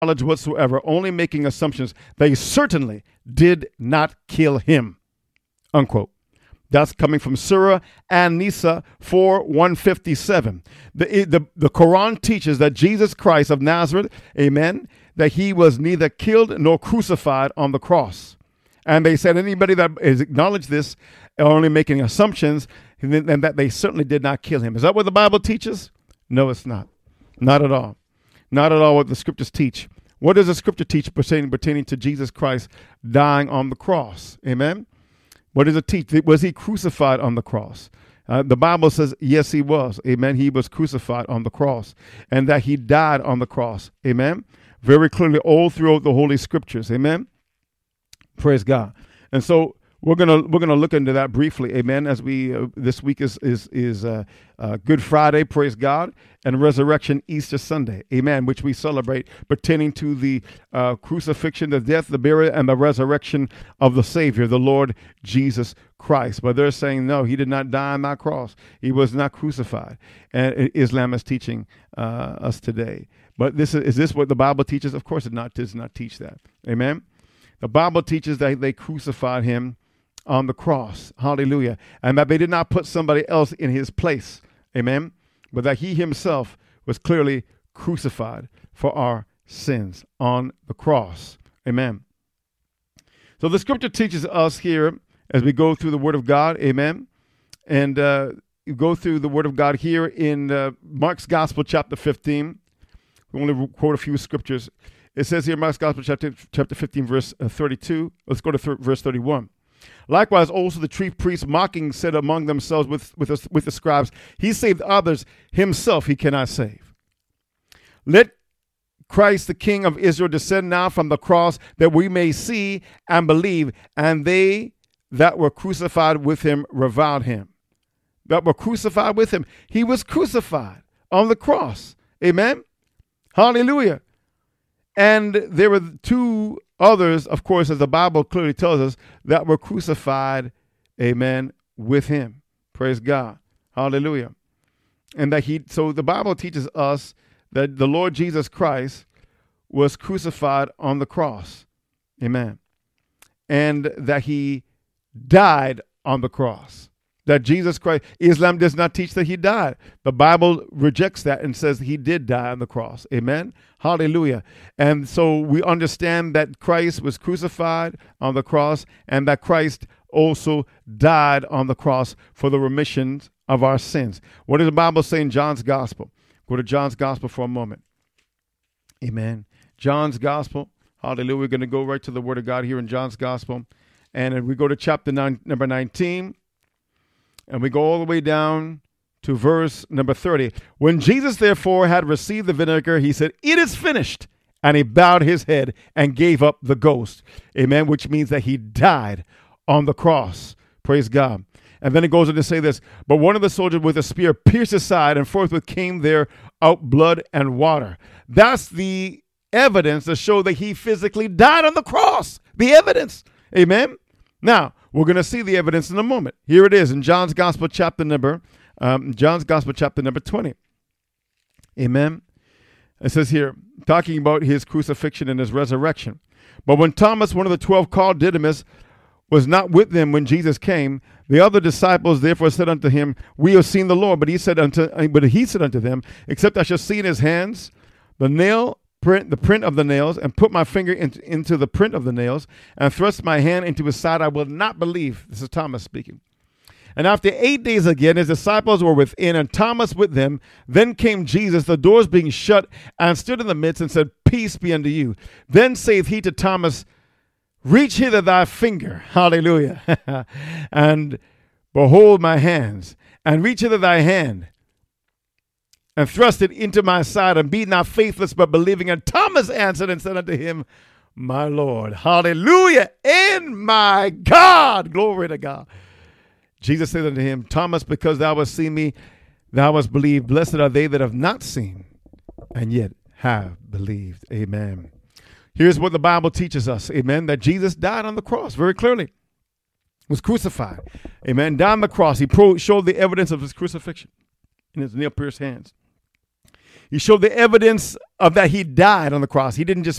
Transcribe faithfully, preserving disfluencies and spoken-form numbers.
knowledge whatsoever, only making assumptions. They certainly did not kill him, unquote. That's coming from Surah An-Nisa four one fifty-seven. The, the, the Quran teaches that Jesus Christ of Nazareth, amen, that he was neither killed nor crucified on the cross. And they said anybody that has acknowledged this are only making assumptions, and that they certainly did not kill him. Is that what the Bible teaches? No, it's not. Not at all. Not at all what the scriptures teach. What does the scripture teach pertaining, pertaining to Jesus Christ dying on the cross? Amen? What does it teach? Was he crucified on the cross? Uh, the Bible says, yes, he was. Amen? He was crucified on the cross, and that he died on the cross. Amen? Very clearly all throughout the Holy Scriptures. Amen? Praise God. And so we're gonna we're gonna look into that briefly, amen. As we uh, this week is is is uh, uh, Good Friday, praise God, and Resurrection Easter Sunday, amen, which we celebrate pertaining to the uh, crucifixion, the death, the burial, and the resurrection of the Savior, the Lord Jesus Christ. But they're saying no, he did not die on that cross. He was not crucified, and Islam is teaching uh, us today. But this is, is this what the Bible teaches? Of course, it not does not teach that, amen. The Bible teaches that they crucified him on the cross. Hallelujah. And that they did not put somebody else in his place. Amen. But that he himself was clearly crucified for our sins on the cross. Amen. So the scripture teaches us here as we go through the word of God. Amen. And uh, you go through the word of God here in uh, Mark's Gospel, chapter fifteen. We only quote a few scriptures. It says here, Mark's Gospel, chapter, chapter fifteen, verse uh, thirty-two. Let's go to th- verse thirty-one. Likewise, also the chief priests mocking said among themselves with, with, the, with the scribes, he saved others, himself he cannot save. Let Christ, the King of Israel, descend now from the cross that we may see and believe. And they that were crucified with him reviled him. That were crucified with him. He was crucified on the cross. Amen. Hallelujah. And there were two others, of course, as the Bible clearly tells us, that were crucified, amen, with him. Praise God. Hallelujah. And that he, so the Bible teaches us that the Lord Jesus Christ was crucified on the cross. Amen. And that he died on the cross. That Jesus Christ, Islam does not teach that he died. The Bible rejects that and says he did die on the cross. Amen. Hallelujah. And so we understand that Christ was crucified on the cross and that Christ also died on the cross for the remission of our sins. What does the Bible say in John's Gospel? Go to John's Gospel for a moment. Amen. John's Gospel. Hallelujah. We're going to go right to the Word of God here in John's Gospel. And we go to chapter nine, number nineteen. And we go all the way down to verse number thirty. When Jesus, therefore, had received the vinegar, he said, it is finished. And he bowed his head and gave up the ghost. Amen. Which means that he died on the cross. Praise God. And then it goes on to say this, but one of the soldiers with a spear pierced his side, and forthwith came there out blood and water. That's the evidence to show that he physically died on the cross. The evidence. Amen. Now, we're going to see the evidence in a moment. Here it is in John's Gospel, chapter number, um, John's Gospel, chapter number twenty. Amen. It says here, talking about his crucifixion and his resurrection. But when Thomas, one of the twelve, called Didymus, was not with them when Jesus came, the other disciples therefore said unto him, we have seen the Lord. But he said unto, but he said unto them, except I shall see in his hands the nail print, the print of the nails, and put my finger in, into the print of the nails, and thrust my hand into his side, I will not believe. This is Thomas speaking. And after eight days again, his disciples were within, and Thomas with them. Then came Jesus, the doors being shut, and stood in the midst, and said, peace be unto you. Then saith he to Thomas, reach hither thy finger, hallelujah, and behold my hands, and reach hither thy hand, and thrust it into my side, and be not faithless, but believing. And Thomas answered and said unto him, my Lord, hallelujah, and my God, glory to God. Jesus said unto him, Thomas, because thou hast seen me, thou hast believed. Blessed are they that have not seen, and yet have believed. Amen. Here's what the Bible teaches us, amen, that Jesus died on the cross very clearly, was crucified. Amen. Died on the cross. He pro- showed the evidence of his crucifixion in his nail-pierced hands. He showed the evidence of that he died on the cross. He didn't just